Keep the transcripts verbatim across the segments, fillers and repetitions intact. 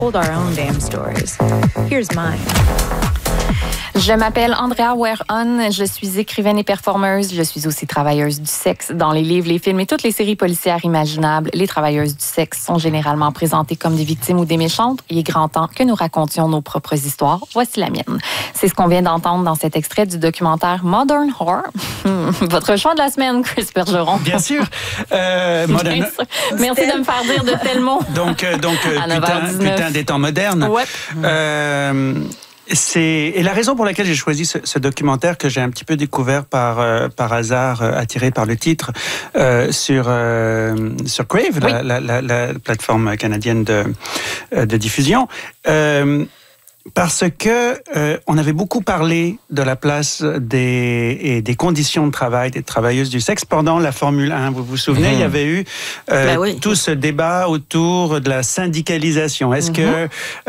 Hold our own damn stories. Here's mine. Je m'appelle Andrea Ware-On, je suis écrivaine et performeuse, je suis aussi travailleuse du sexe. Dans les livres, les films et toutes les séries policières imaginables, les travailleuses du sexe sont généralement présentées comme des victimes ou des méchantes. Il est grand temps que nous racontions nos propres histoires. Voici la mienne. C'est ce qu'on vient d'entendre dans cet extrait du documentaire Modern Whore. Votre choix de la semaine, Chris Bergeron. Bien sûr. Euh, modern... Bien sûr. Merci de me faire dire de tels mots. Donc, euh, donc euh, putain, putain des temps modernes. Ouais. Euh, C'est et la raison pour laquelle j'ai choisi ce, ce documentaire que j'ai un petit peu découvert par euh, par hasard, euh, attiré par le titre euh, sur euh, sur Crave, oui. la, la, la, la plateforme canadienne de de diffusion. Euh, Parce que euh, on avait beaucoup parlé de la place des et des conditions de travail des travailleuses du sexe pendant la Formule un. Vous vous souvenez, mmh. il y avait eu euh, ben oui. tout ce débat autour de la syndicalisation. Est-ce mmh. que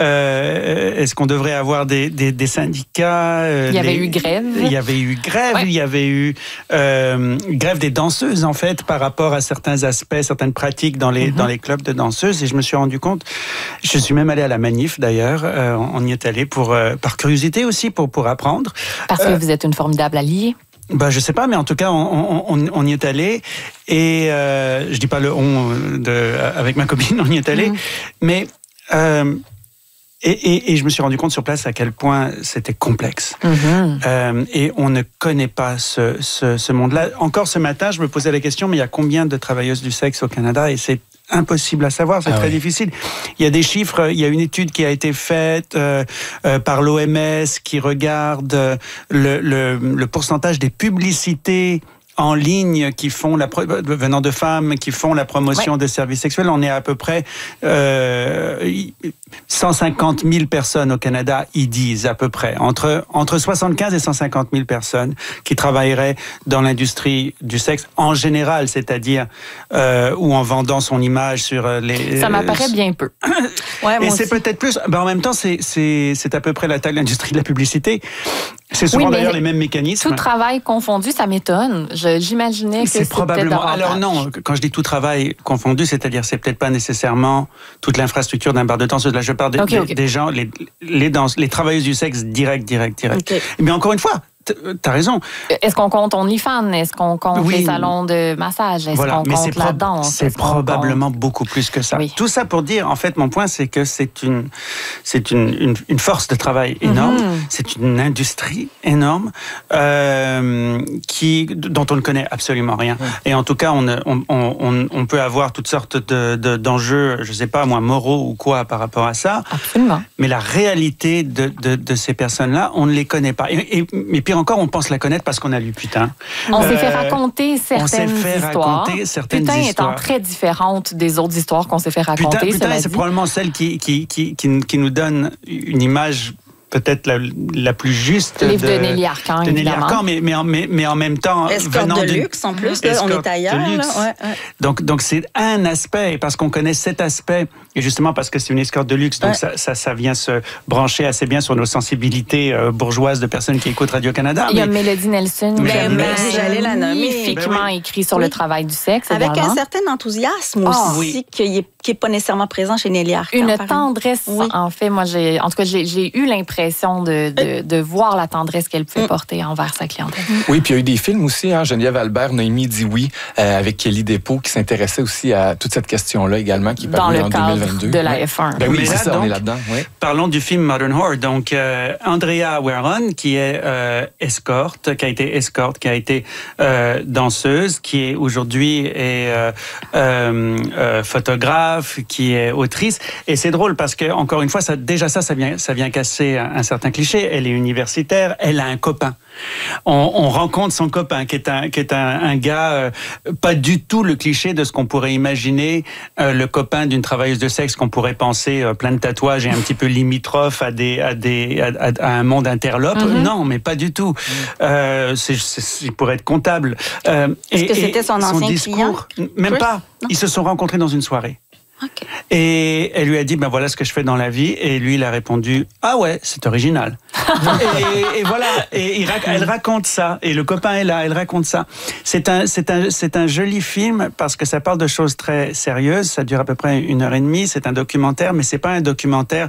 euh, est-ce qu'on devrait avoir des des, des syndicats euh, Il y avait des, eu grève. Il y avait eu grève. Ouais. Il y avait eu euh, grève des danseuses en fait par rapport à certains aspects, certaines pratiques dans les mmh. dans les clubs de danseuses. Et je me suis rendu compte. Je suis même allé à la manif d'ailleurs. Euh, on y est allé pour, euh, par curiosité aussi, pour, pour apprendre. Parce que euh, vous êtes une formidable alliée. Ben, je sais pas, mais en tout cas, on, on, on y est allé. Et euh, je dis pas le on de, avec ma copine, on y est allé. Mmh. Mais... Euh, Et, et, et je me suis rendu compte sur place à quel point c'était complexe. Mmh. Euh, et on ne connaît pas ce, ce, ce monde-là. Encore ce matin, je me posais la question, mais il y a combien de travailleuses du sexe au Canada? Et c'est impossible à savoir, c'est ah très oui. difficile. Il y a des chiffres, il y a une étude qui a été faite euh, euh, par l'O M S qui regarde le, le, le pourcentage des publicités en ligne qui font la pro- venant de femmes qui font la promotion ouais. de services sexuels. On est à peu près euh, cent cinquante mille personnes au Canada y disent à peu près entre entre soixante-quinze et cent cinquante mille personnes qui travailleraient dans l'industrie du sexe en général, c'est-à-dire euh, ou en vendant son image sur les. Ça m'apparaît bien peu. Ouais, et c'est aussi. Peut-être plus. Ben en même temps, c'est c'est c'est à peu près la taille de l'industrie de la publicité. C'est souvent oui, d'ailleurs les mêmes mécanismes. Tout travail confondu, ça m'étonne. Je, j'imaginais que c'est, c'est probablement. Alors non, quand je dis tout travail confondu, c'est-à-dire c'est peut-être pas nécessairement toute l'infrastructure d'un bar de danseuse. Là, je parle des, okay, des, okay. des gens, les les danses, les travailleuses du sexe direct, direct, direct. Okay. Mais encore une fois. T'as raison. Est-ce qu'on compte OnlyFans? Est-ce qu'on compte oui. les salons de massage? Est-ce voilà. qu'on Mais compte c'est la prob- danse? C'est Est-ce probablement compte... beaucoup plus que ça. Oui. Tout ça pour dire, en fait, mon point, c'est que c'est une, c'est une, une, une force de travail énorme. Mm-hmm. C'est une industrie énorme euh, qui, dont on ne connaît absolument rien. Mm. Et en tout cas, on, on, on, on peut avoir toutes sortes de, de, d'enjeux, je ne sais pas, moi, moraux ou quoi par rapport à ça. Absolument. Mais la réalité de, de, de ces personnes-là, on ne les connaît pas. Et, et, mais pire encore, on pense la connaître parce qu'on a lu Putain. On euh, s'est fait raconter certaines on s'est fait histoires. Raconter certaines Putain histoires. étant très différente des autres histoires qu'on s'est fait raconter. Putain, Putain c'est dit. probablement celle qui, qui, qui, qui, qui nous donne une image peut-être la, la plus juste. Le livre de, de Nelly Arcan, de Nelly Arcan, mais, mais, en, mais, mais en même temps... Escorte de luxe, en plus. Là, on est ailleurs. Là, ouais, ouais. Donc, donc, c'est un aspect, parce qu'on connaît cet aspect, et justement parce que c'est une escorte de luxe, donc ouais. ça, ça, ça vient se brancher assez bien sur nos sensibilités euh, bourgeoises de personnes qui écoutent Radio-Canada. Il y a Mélodie Nelson, ben, ben, j'allais la nommer. magnifiquement ben oui. écrit sur oui. le travail du sexe. Avec également. un certain enthousiasme aussi, oh, oui. qui n'est qui pas nécessairement présent chez Nelly Arcan. Une tendresse, oui. en fait. Moi, j'ai, en tout cas, j'ai, j'ai eu l'impression de, de De, de voir la tendresse qu'elle pouvait porter envers sa clientèle. Oui, puis il y a eu des films aussi, hein, Geneviève Albert, Noémie dit oui, euh, avec Kelly Despaux, qui s'intéressait aussi à toute cette question-là également, qui est parue en deux mille vingt-deux. De la F un. Ben oui, Mais c'est là, ça, donc, on est là-dedans. Oui. Parlons du film Modern Whore. Donc, euh, Andrea Ware-On, qui est euh, escorte, qui a été escorte, qui a été euh, danseuse, qui est aujourd'hui est, euh, euh, euh, photographe, qui est autrice. Et c'est drôle parce que, encore une fois, ça, déjà ça, ça vient, ça vient casser un, un certain cliché. Elle est universitaire, elle a un copain. On, on rencontre son copain, qui est un, qui est un, un gars, euh, pas du tout le cliché de ce qu'on pourrait imaginer, euh, le copain d'une travailleuse de sexe qu'on pourrait penser euh, plein de tatouages et un petit peu limitrophe à, des, à, des, à, à un monde interlope. Mm-hmm. Non, mais pas du tout. Euh, c'est, c'est, il pourrait être comptable. Euh, Est-ce et, que c'était son ancien son discours, client? Même pas. Non. Ils se sont rencontrés dans une soirée. Okay. Et elle lui a dit, ben voilà ce que je fais dans la vie. Et lui, il a répondu, ah ouais, c'est original. et, et voilà, et il, elle raconte ça. Et le copain est là, elle raconte ça. C'est un, c'est un, c'est un joli film parce que ça parle de choses très sérieuses. Ça dure à peu près une heure et demie. C'est un documentaire, mais c'est pas un documentaire